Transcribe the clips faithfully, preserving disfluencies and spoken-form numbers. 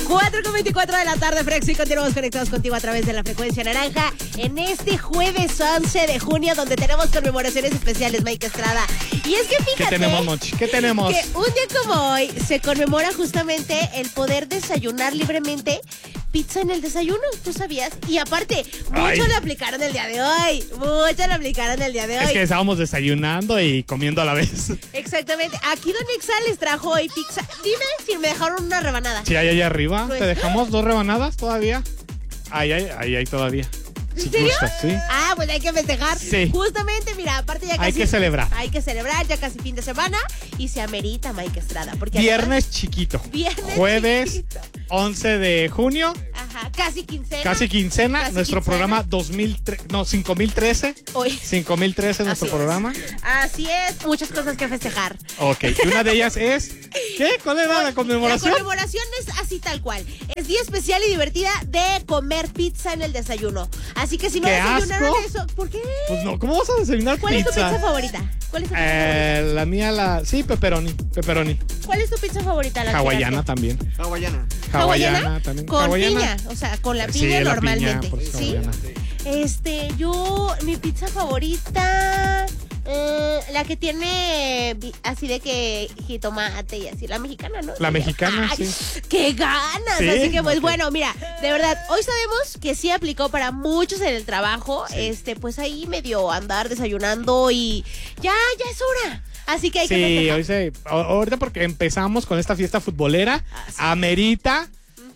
cuatro con veinticuatro de la tarde, Frex, y continuamos conectados contigo a través de la frecuencia naranja en este jueves once de junio, donde tenemos conmemoraciones especiales, Mike Estrada. Y es que fíjate... ¿Qué tenemos, Monchi? ¿Qué tenemos? Que un día como hoy se conmemora justamente el poder desayunar libremente pizza en el desayuno, ¿tú sabías? Y aparte, muchos lo aplicaron el día de hoy. Muchos lo aplicaron el día de hoy. Es que estábamos desayunando y comiendo a la vez. Exactamente. Aquí Don Exa les trajo hoy pizza. Dime si me dejaron una rebanada. Sí, ahí, ahí arriba. Pues... ¿Te dejamos dos rebanadas todavía? Ahí, ahí, ahí, ahí todavía. ¿En Si serio? gustas, ¿sí? Ah, pues hay que festejar. Sí. Justamente, mira, aparte ya casi... Hay que celebrar. Hay que celebrar, ya casi fin de semana. Y se amerita, Mike Estrada. Porque Viernes además, chiquito. Viernes Jueves chiquito. once de junio. Ajá, casi quincena. Casi quincena. Casi nuestro quincena. programa dos mil trece. No, cinco mil trece. Hoy. cinco mil trece nuestro Así es. programa. Así es, muchas cosas que festejar. Ok, y una de ellas es... ¿Qué? ¿Cuál era la conmemoración? La conmemoración es así tal cual. Es día especial y divertida de comer pizza en el desayuno. Así que si no ¡Qué desayunaron asco! eso, ¿por qué? Pues no, ¿cómo vas a desayunar ¿Cuál pizza? es tu pizza favorita? ¿Cuál es tu pizza Eh, la mía, la... Sí, pepperoni. Pepperoni. favorita? ¿Cuál es tu pizza favorita? La que Hawaiana haces? también. Hawaiana. Hawaiana también. Con Hawaiana. piña, o sea, con la piña Sí, la normalmente. piña, por eso ¿Sí? hawaiana. Este, yo, mi pizza favorita, eh, la que tiene vi- así de que jitomate y así, la mexicana, ¿no? La Sí. mexicana, Ay, sí. ¡Qué ganas! ¿Sí? Así que, pues Ok. bueno, mira, de verdad, hoy sabemos que sí aplicó para muchos en el trabajo, este, pues ahí medio andar desayunando y ya, ya es hora. Así que hay que Sí, festejar. hoy se... a- Ahorita porque empezamos con esta fiesta futbolera, Ah, sí. amerita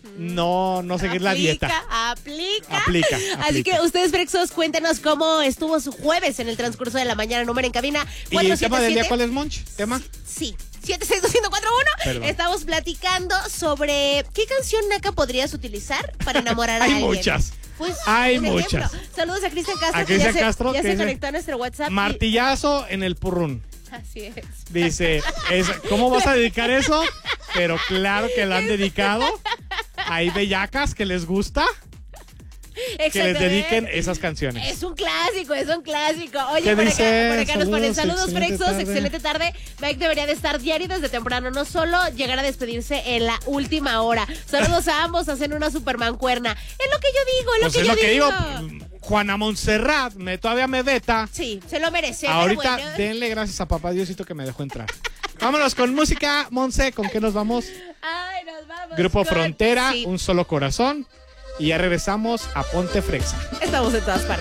no, no seguir la dieta. Aplica, Aplica, Así aplica. que ustedes, Frexos, cuéntenos cómo estuvo su jueves en el transcurso de la mañana. Número en cabina. ¿Y el tema del día cuatro siete siete. cuál es, Monch? ¿Tema? Sí. siete seis dos uno cuatro uno. Perdón. Estamos platicando sobre qué canción naca podrías utilizar para enamorar a Hay alguien. muchas. Pues, Hay un muchas. ejemplo. Saludos a Cristian Castro. A que ya Cristian se- Castro, Ya que se dice, conectó a nuestro WhatsApp. y- Martillazo en el purrún. Así es. Dice, es, ¿cómo vas a dedicar eso? Pero claro que lo han dedicado. Hay bellacas que les gusta que les Exactamente. dediquen esas canciones. Es un clásico, es un clásico. Oye, ¿Qué por dice? acá, por acá nos ponen Saludos, saludos, excelente Frexos, tarde. excelente tarde. Mike debería de estar diario desde temprano, no solo llegar a despedirse en la última hora. Saludos a ambos, hacen una supermancuerna. Es lo que yo digo, es lo Pues que es yo lo que digo. digo. Juana Montserrat me, todavía me veta. Sí, se lo merece. Ahorita pero bueno. denle gracias a papá Diosito que me dejó entrar. Vámonos con música, Monse, ¿con qué nos vamos? Ay, nos vamos. Grupo con- Frontera, Sí, Un Solo Corazón. Y ya regresamos a Ponte Frexa. estamos en todas partes.